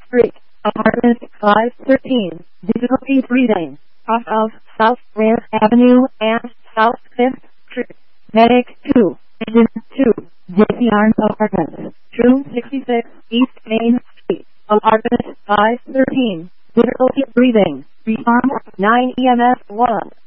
Street, apartment 513, difficulty breathing, off of South Rare Avenue and South 5th Street. Medic 2, Engine 2, JPR apartment, 266 East Main Street, apartment 513, difficulty breathing, reform 9 EMS 1.